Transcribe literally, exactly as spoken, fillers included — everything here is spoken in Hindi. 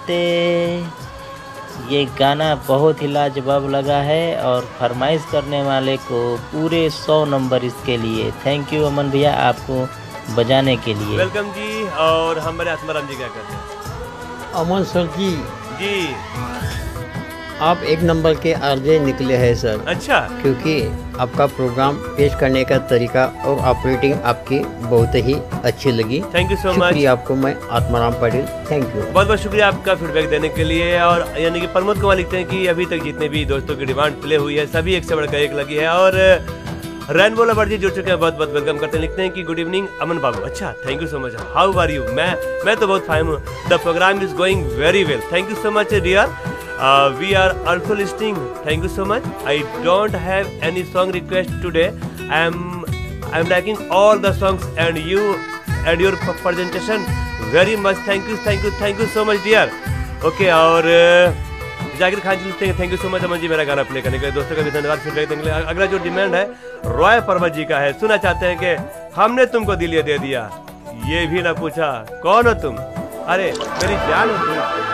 नमस्ते। ये गाना बहुत ही लाजवाब लगा है और फरमाइश करने वाले को पूरे सौ नंबर इसके लिए। थैंक यू अमन भैया आपको बजाने के लिए। वेलकम जी। और हमारे आत्माराम जी क्या कहते हैं? अमन सर जी जी आप एक नंबर के आरजे निकले हैं सर। अच्छा, क्योंकि आपका प्रोग्राम पेश करने का तरीका और ऑपरेटिंग आपकी बहुत ही अच्छी लगी। Thank you so much. शुक्रिया आपको मैं आत्माराम पटेल, थैंक यू। बहुत बहुत शुक्रिया आपका फीडबैक देने के लिए। और यानी कि प्रमोद कुमार लिखते हैं कि अभी तक जितने भी दोस्तों की डिमांड प्ले हुई है सभी एक से बढ़कर एक लगी है। और रैनबो लवर जी जुड़ चुके हैं, बहुत बहुत वेलकम करते हैं। लिखते हैं कि गुड इवनिंग अमन बाबू। अच्छा, thank you so much. How are you? मैं मैं तो बहुत फाइन हूँ। The programme is going very well. Thank you so much dear. Uh, we are also listening. Thank you so much. I don't have any song request today. I'm I'm liking all the songs and you and your presentation very much. Thank you, thank you, thank you so much, dear. Okay, और जाकिर खान जी लिखते हैं thank you so much Aman ji मेरा गाना प्ले करने के लिए। दोस्तों का भी धन्यवाद फीडबैक देने के लिए। अगला जो डिमांड है रॉय पर्वत जी का है। सुना चाहते हैं कि हमने तुमको दिल ये दे दिया, ये भी ना पूछा कौन हो तुम, अरे मेरी जान हो तुम।